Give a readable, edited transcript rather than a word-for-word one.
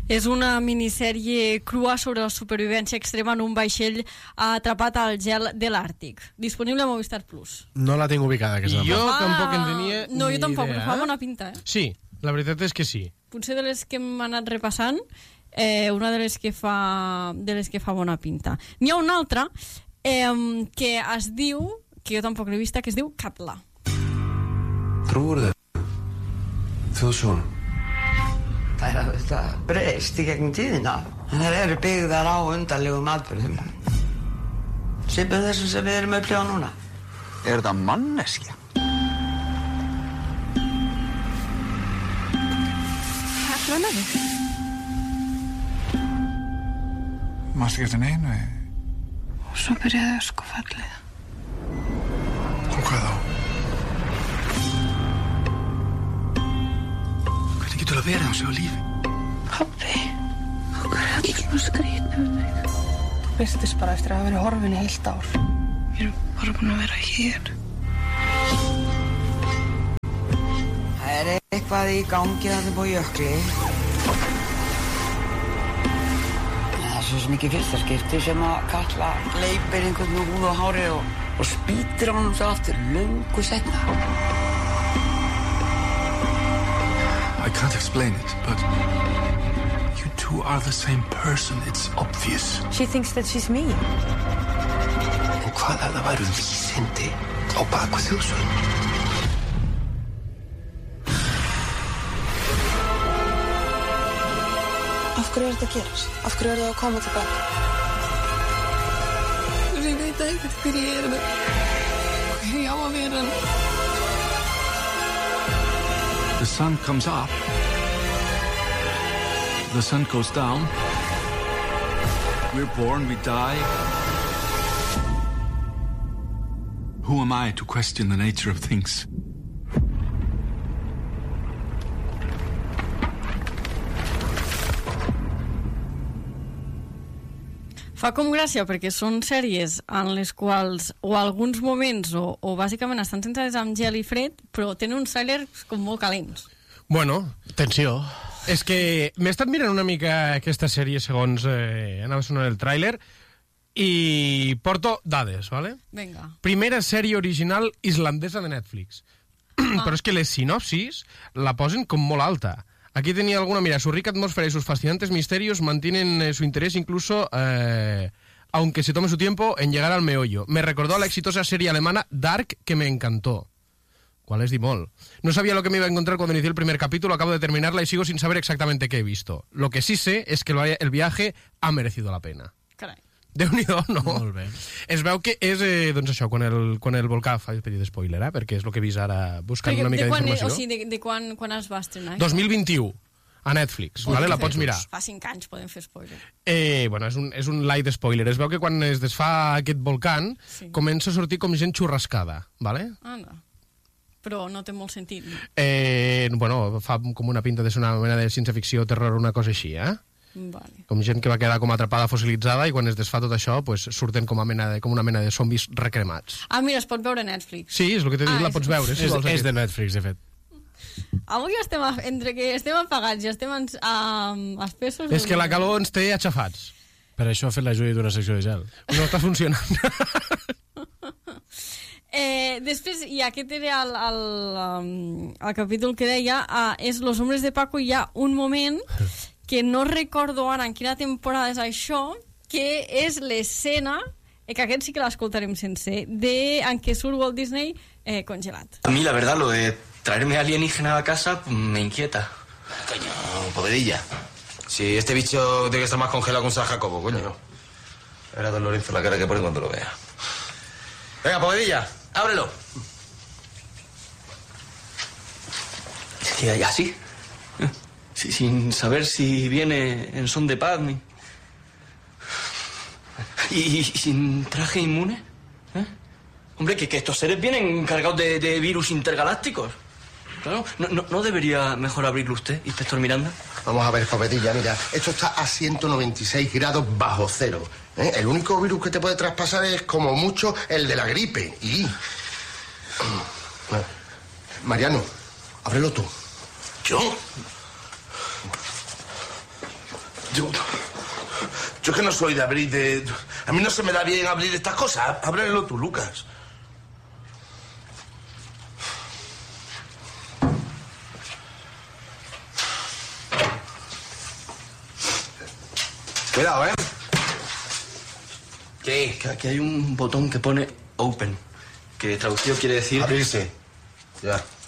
És una minissèrie crua sobre la supervivència extrema en un vaixell atrapat al gel de l'Àrtic. Disponible a Movistar Plus. No la tinc ubicada, aquesta. Jo tampoc en tenia no, jo tampoc, idea. però fa bona pinta, Sí, la veritat és que sí. Potser de les que hem anat repassant, una de les que fa bona pinta. N'hi ha una altra que es diu, que jo tampoc l'he vista, que es diu Katla. Tror du þjóðsjón? Það auðvitað breyst í gegnum tíðina. En það eru byggðar á undarlegum atburðum. Svipað þessum sem við erum að upplifa núna. Þetta manneskja? Hvað er með þig? Manstu ekki eftir neinu? Og svo byrjaði öskufallið. Og hvað þá? Hvernig getur það verið á sig á lífi? Pabbi, okkur er allir svona skrýtnum um þig. Þú birtist bara eftir að hafa verið horfin í heilt ár. Við erum bara búin að vera hér. Það er eitthvað í gangi þarna upp á jökli. Það er svo sem ekki fyrsta skipti sem að Katla gleypir einhvern með húð og hári og spýtir honum svo aftur löngu seinna. I can't explain it, but you two are the same person, it's obvious. She thinks that she's me. En hvað ef það væru vísindi á baku þjóðsögn? Af hverju er þetta að gerast? Af hverju er það að koma tilbaka? Ég veit ekkert hver ég er með. Hver ég á að vera. The sun comes up. The sun goes down. We're born, we die. Who am I to question the nature of things? Fa com gràcia perquè són sèries en les quals o alguns moments o bàsicament estan centrades en gel i fred, però tenen uns trailers com molt calents. Bueno, Tensió. és que m'he estat mirant una mica aquesta sèrie segons anava sonant el tràiler i porto dades, ¿vale? Vinga. Primera sèrie original islandesa de Netflix. Però és que les sinopsis la posen com molt alta. Aquí tenía alguna, mira, su rica atmósfera y sus fascinantes misterios mantienen su interés incluso, aunque se tome su tiempo, en llegar al meollo. Me recordó a la exitosa serie alemana Dark, que me encantó. ¿Cuál es Dimol? No sabía lo que me iba a encontrar cuando inicié el primer capítulo, acabo de terminarla y sigo sin saber exactamente qué he visto. Lo que sí sé es que el viaje ha merecido la pena. Carai. Déu-n'hi-do, no? Molt bé. Es veu que és, doncs això, quan el volcà... Faig petit spoiler, perquè és el que he vist ara buscant una mica d'informació. O sigui, de quan es va estrenar? 2021, a Netflix, vale? La pots mirar. Fa 5 anys podem fer spoiler. Bueno, és un light spoiler. Es veu que quan es desfà aquest volcán, comença a sortir com gent xurrascada, vale? Anda. Però no té molt sentit. Bueno, fa com una pinta de ser una mena de ciència-ficció, terror, una cosa així, Vale. Com gent que va quedar com atrapada, fossilitzada, i quan es desfà tot això, pues, surten com una mena de zombis recremats. Ah, mira, es pot veure a Netflix. Sí, és el que t'he dit, la pots veure. Si vols, És de Netflix, de fet. Avui estem, entre que estem apagats i estem espessos... És que la calor ens té aixafats. Per això ha fet la Júlia d'una secció de gel. No està funcionant. Després, i aquest era el capítol que deia, és Los Hombres de Paco, hi ha un moment que no recordo ara en quina temporada és això, que és l'escena, que aquest sí que l'escoltarem sencer, en què surt Walt Disney congelat. A mí, la verdad, lo de traerme alienígena a casa me inquieta. Coño, Povedilla. Si este bicho tiene que estar más congelado que un San Jacobo, coño. Verá don Lorenzo la cara que pone cuando lo vea. Venga, Povedilla, ábrelo. ¿Y así? Sin saber si viene en son de paz y sin traje inmune. Hombre, que estos seres vienen cargados de virus intergalácticos. Claro, ¿no debería mejor abrirlo usted, inspector Miranda? Vamos a ver, Povedilla, mira, esto está a 196 grados bajo cero. El único virus que te puede traspasar es, como mucho, el de la gripe. Y... Mariano, ábrelo tú. ¿Yo? Yo es que no soy de abrir A mí no se me da bien abrir estas cosas. Ábrelo tú, Lucas. Cuidado, ¿eh? ¿Qué? Que aquí hay un botón que pone Open, que traducido quiere decir... Abrirse. Ya.